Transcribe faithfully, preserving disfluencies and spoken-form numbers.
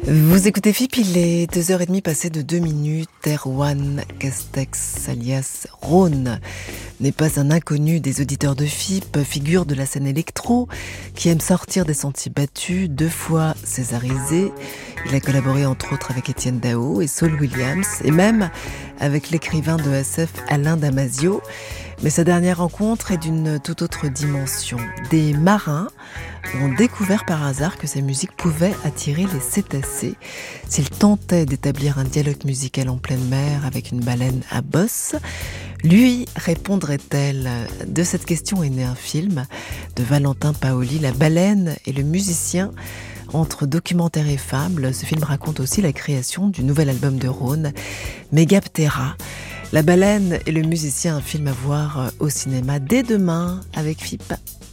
Vous écoutez F I P, il est deux heures trente passées de deux minutes. Erwan Castex, alias Rhône, n'est pas un inconnu des auditeurs de F I P, figure de la scène électro, qui aime sortir des sentiers battus, deux fois césarisé. Il a collaboré entre autres avec Étienne Dao et Saul Williams, et même avec l'écrivain de S F Alain Damasio. Mais sa dernière rencontre est d'une toute autre dimension. Des marins ont découvert par hasard que sa musique pouvait attirer les cétacés. S'ils tentaient d'établir un dialogue musical en pleine mer avec une baleine à bosse, lui répondrait-elle? De cette question est né un film de Valentin Paoli, La baleine et le musicien. Entre documentaire et fable, ce film raconte aussi la création du nouvel album de Rhône, Megaptera. La baleine et le musicien, un film à voir au cinéma dès demain avec F I P.